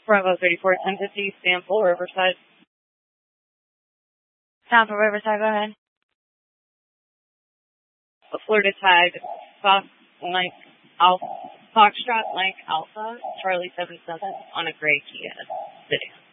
Bravo 34 1050, Sample Riverside. Sample Riverside, go ahead. A Florida tag, Foxtrot Mike Alpha, Charlie 77 on a gray Kia sedan.